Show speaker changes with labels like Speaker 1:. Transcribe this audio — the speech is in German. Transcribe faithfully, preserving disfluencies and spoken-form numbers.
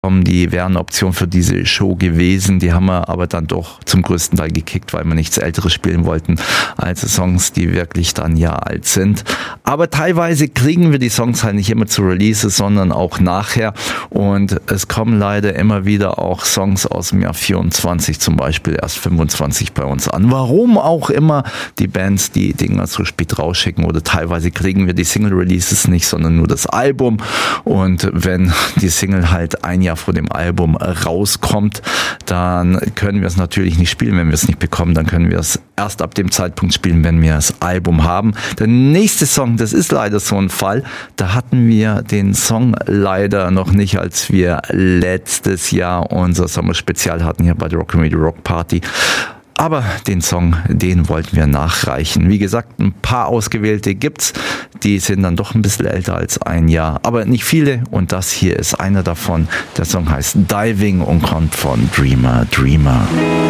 Speaker 1: Die wären Option für diese Show gewesen. Die haben wir aber dann doch zum größten Teil gekickt, weil wir nichts Älteres spielen wollten als Songs, die wirklich dann ja alt sind. Aber teilweise kriegen wir die Songs halt nicht immer zu Releases, sondern auch nachher. Und es kommen leider immer wieder auch Songs aus dem Jahr vierundzwanzig, zum Beispiel erst fünfundzwanzig bei uns an. Warum auch immer die Bands die Dinger so spät rausschicken oder teilweise kriegen wir die Single-Releases nicht, sondern nur das Album. Und wenn die Single halt ein Jahr vor dem Album rauskommt, dann können wir es natürlich nicht spielen, wenn wir es nicht bekommen. Dann können wir es erst ab dem Zeitpunkt spielen, wenn wir das Album haben. Der nächste Song, das ist leider so ein Fall, da hatten wir den Song leider noch nicht, als wir letztes Jahr unser Sommerspezial hatten hier bei der Rock'n'Radio Rock Party. Aber den Song, den wollten wir nachreichen. Wie gesagt, ein paar ausgewählte gibt's. Die sind dann doch ein bisschen älter als ein Jahr. Aber nicht viele. Und das hier ist einer davon. Der Song heißt Diving und kommt von Dreamer Dreamer.